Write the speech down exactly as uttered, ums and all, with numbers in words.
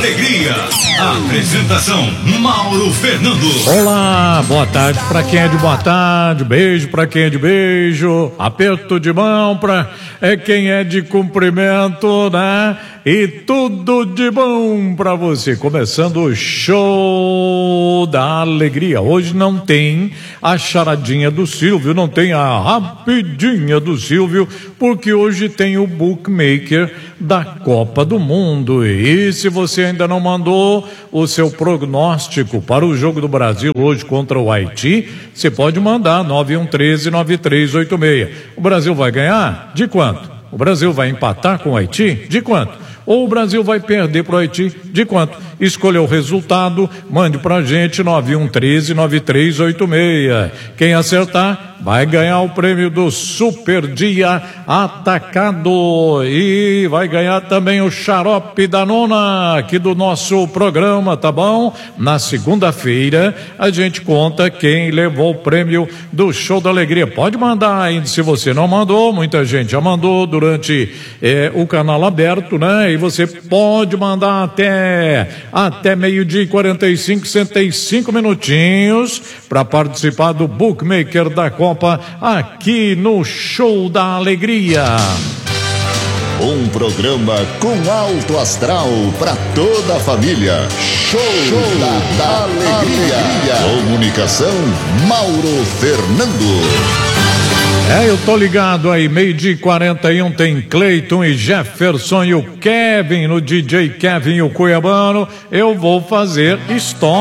Alegria. Apresentação Mauro Fernando. Olá, boa tarde pra quem é de boa tarde, beijo pra quem é de beijo, aperto de mão pra é quem é de cumprimento, né? E tudo de bom pra você. Começando o show da alegria. Hoje não tem a charadinha do Silvio, não tem a rapidinha do Silvio, porque hoje tem o bookmaker da Copa do Mundo. E se você ainda não mandou o seu prognóstico para o jogo do Brasil hoje contra o Haiti, você pode mandar nove um três nove três oito seis. O Brasil vai ganhar? De quanto? O Brasil vai empatar com o Haiti? De quanto? Ou o Brasil vai perder para o Haiti? De quanto? Escolha o resultado, mande pra gente nove um três nove três oito seis. Quem acertar vai ganhar o prêmio do Super Dia Atacado e vai ganhar também o xarope da nona aqui do nosso programa, tá bom? Na segunda-feira a gente conta quem levou o prêmio do Show da Alegria. Pode mandar ainda se você não mandou, muita gente já mandou durante eh, o canal aberto, né? E você pode mandar até até meio-dia e quarenta e cinco, sessenta e cinco minutinhos para participar do bookmaker da Copa aqui no Show da Alegria. Um programa com alto astral para toda a família. Show, Show da, da Alegria. Alegria. Comunicação Mauro Fernando. É, eu tô ligado aí, meio-dia e quarenta e um tem Cleiton e Jefferson e o Kevin, no D J Kevin e o Cuiabano. Eu vou fazer história.